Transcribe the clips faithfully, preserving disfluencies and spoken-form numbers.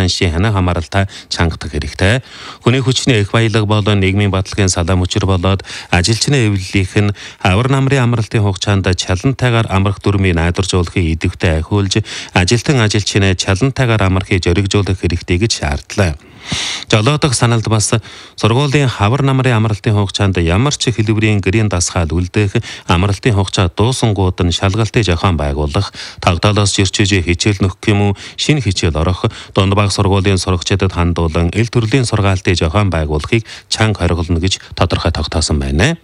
маншийн хана хамааралтай чангадах хэрэгтэй. Хүний хүчний их баялаг болон нийгмийн баталгааны салаа мөчр болоод ажилчны эвлэлийнх нь авар намрын амралтын хугацаанд чалантайгаар амрах дүрмийг найдваржуулахыг идэвхтэй ахиулж, ажилтан ажилчны чалантайгаар амрахыг зоригжуулах хэрэгтэй гэж шаардлаа. Жолоодох саналд бас сургуулийн хавар намрын амралтын хугацаанд ямар ч хэлбэрийн гэрийн дасгаал үлдээх, амралтын хугацаа дуусангууд нь шалгалтын зохион байгуулах, тогтоолоос зөрчиж хичээл нөхөх юм уу, шинэ хичээл орох, дунд баг сургуулийн сурагчдад хандуулан эл төрлийн сургаалтын зохион байгуулахыг чанга хориглоно гэж тодорхой тогтоосон байна.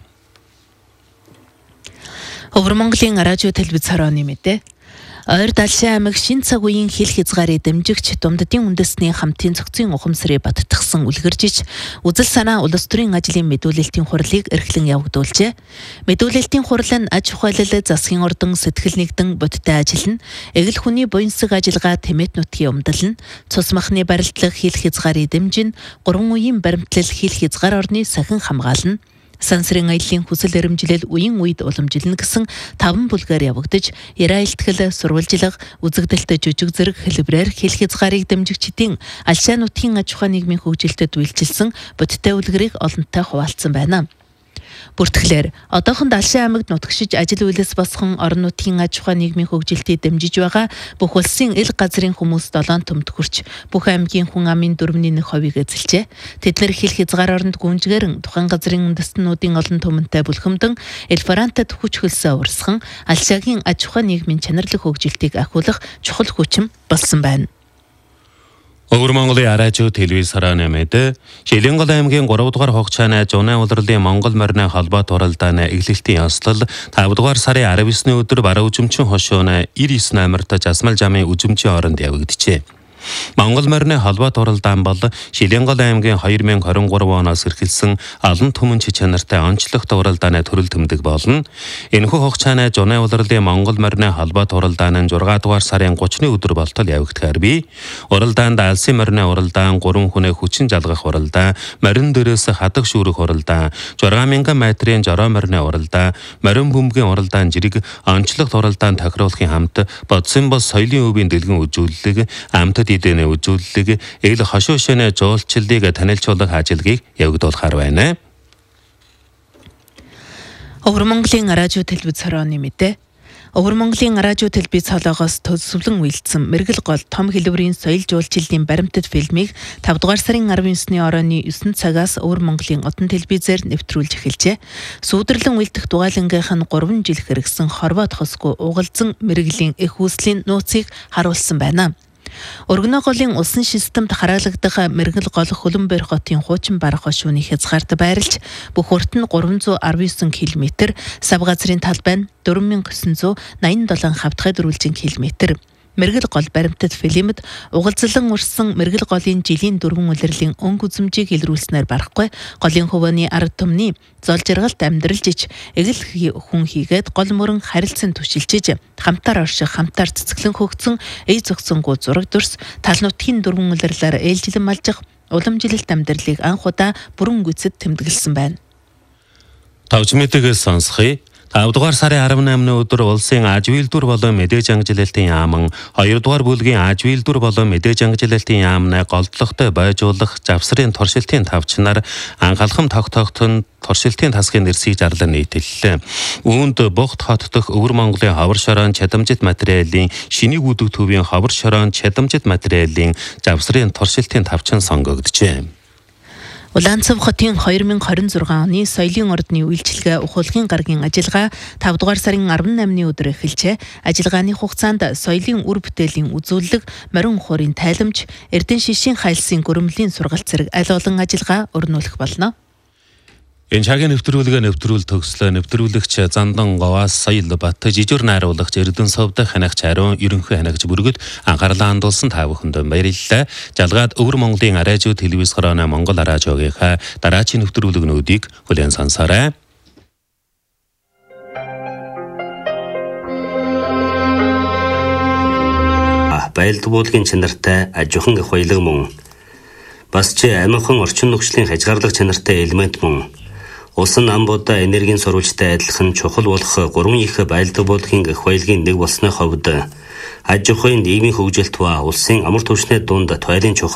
Өвөр Монголын радио телевиз хорооны мэдээ. Ойр Далшин аймаг Шин цаг үеийн хил хязгаарыг дэмжигч Дундадын үндэсний хамтын цогцын ухамсарыг баттгсан үлгэржиж, үзэл санаа улс төрийн ажлын мэдүүлэлтийн хурлыг эрхлэн явагдуулжээ. Мэдүүлэлтийн хурал нь аж ахуйлал, засгийн ордон, сэтгэл нэгдэн бодиттой ажиллана, эгэл хүний буянсаг ажиллагаа тэмэт нутгийн умдална, цус махны барилдлага хил хязгаарыг дэмжин, гурван үеийн баримтлал хил хязгаар орны сахин хамгаална. Сансрын аяллаа хүсэл эрмжилэл үеийн үед уламжилна гэсэн таван бүлгээр явагдаж, яриа илтгэл, сурвалжлага, үзэгдэлт жүжиг зэрэг хэлбэрээр хил хязгаарыг дэмжигчдийн Алшаа нутгийн аж ахуй нийгмийн хөгжилтэд үйлчилсэн бодиттой үлгэрийг олонтой хуваалцсан байна. Бүртгэлээр одоохонд Алшаа аймагт нутагшиж ажил үйлс босхон орон нутгийн аж ахуй нийгмийн хөгжилтийг дэмжиж байгаа бүх улсын ил газрын хүмүүс долоон төмд хүрч бүх аймгийн хүн амын дөрвний нэг хувийг эзэлжээ. Тэд нэр хил хязгаар оронд гүнжгэрэн тухайн газрын үндэстнүүдийн олон төмөнтэй бүлхэмдэн Элфарантад хүч хөлсөө урсхан Алшаагийн аж ахуй нийгмийн чанарлаг хөгжилтийг ахиулах чухал хүчин болсон байна. Өвөр Монголын радио телевиз хорооны мэдээ. Шилэнгол аймгийн гурав дугаар хугацааны Жуны улирлын Монгол морины холбоо туралдааны эглэлтийн ёслол тав дугаар сарын арав есний өдөр бараа үжимчин хошууны девять номерт Жасмал жамын үжимчийн оронд явагдчихэ. Монгол морины холбоо туралдаан бол Шилэнгол аймгийн две тысячи двадцать три оноос эрхэлсэн олон түмэн чанартай онцлог туралдааны төрөл тэмдэг болно. Энэхүү хугацааны Жуны улирлын Монгол морины холбоо туралдаан нь шесть дугаар сарын тридцатны өдөр болтол явагдахаар бий. Уралдаанд Алсын морины уралдаан, гурван хүнээ хүчин жалгах уралдаан, морин дээрээс хатах шүүрэх уралдаан, шесть мянган метрийн жороо морины уралдаан, морин бөмбөгийн уралдаан жирэг онцлог туралдаан тохируулахын хамт бодсон бос соёлын өвийн дэлгэн үзүүлэлэг, амтд эдний үзүүлэлэг, эл хошуушны жуулчлалыг танилцуулах ажиллагааг явагдуулахар байна. Өвөр Монголын радио телевиз хорооны мэдээ. Өвөр Монголын радио телевиз холоогоос төсөвлөн үйлдсэн мэрэгэл гол том хэлбэрийн соёл жуулчлалын баримтат фильмийг тав дугаар сарын арав есний оройны девять цагаас Өвөр Монголын одон телевизээр нэвтрүүлж эхэлжээ. Сүүдрлэн үйлдэх дугаалангийнх нь гурван жил хэрэгсэн хорвоо тосгүй угалзан мэрэглийн их үүслийн нууцыг харуулсан байна. Өргөнөө голын усан системд хараалагдах мэрэгэл гол Хөлбөмбөр хотын хуучин барах хошууны хязгаарт байрлаж бүх урт нь гурван зуун арав девять км, сав газрын талбай нь дөрвөн мянган девин зуун найман долоо хавтгай дөрвөлжин км. Мэрэгэл гол баримтат фильмд угалзлан урсан мэрэгэл голын жилийн дөрвөн улирлын өнгө үзмжийг илрүүлснээр барахгүй голын хувийн ард түмний зол жаргалт амьдралж ич эгэл хүн хийгээд гол мөрөн харилцан түшилчиж хамтаар орших хамтаар цэцгэлэн хөгцөн эй зөгцөнгөө зураг дүрс тал нутгийн дөрвөн улирлаар ээлжилэн малжих уламжилалт амьдралыг анх удаа бүрэн гүйцэд тэмдэглэсэн байна. Тавж мэдээс сонсхий. тав дугаар сарын арав наймны өдөр улсын аж үйлдвэр болон мэдээж ангилалтын яам, хоёр дугаар бүлгийн аж үйлдвэр болон мэдээж ангилалтын яамны голдлогтой бойжуулах завсрын туршилтын тавчнаар анхаалхам тогтоогдсон туршилтын тасгын нэрсийг зарлан нийтэллээ. Үүнд Бугт хот дох Өвөр Монголын ховор шорон чадамжит материалын шинийг үдэг төвийн ховор шорон чадамжит материалын завсрын туршилтын тавчин сонгогджээ. Улаанцав хотын две тысячи двадцать шесть оны соёлын ордны үйлчилгээ ухуулгын гарагийн ажиллагаа тав дугаар сарын арав наймны өдөр эхэлжээ. Ажиллагааны хугацаанд соёлын үр бүтээлийн үзүүлэлэг, морин ухуурын тайламж, Эрдэнэ шишийн хайлсын гөрөмлийн сургалт зэрэг аль олон ажиллагаа өрнүүлэх болно. Энэ цагийн нэвтрүүлгээ нэвтрүүл төгслөө нэвтрүүлэгч Зандан Говаас Соёл Бат жижигэр найруулагч Эрдэнэ совдох ханагч Ариун ерөнхий ханагч бүргэд анхаарлаа хандуулсан та бүхэнд баярлалаа. Жалгаад Өвөр Монголын радио телевиз хорооны Монгол радиогийнхаа дараачийн нэвтрүүлгнүүдийг хүлээн сонсоорой. Баялаг буулгын чанартай аж ахуйн их баялаг мөн бас ч амархан орчин нөхцөлийн хязгаарлах чанартай элемент мөн усан амбуудаа энергийн сурвалжтай адилхан чухал болох гурван их баялаг буулгын их баялагын нэг болсны хувьд аж ахуйн нийгмийн хөгжилт ба улсын амар түвшний дунд туйлын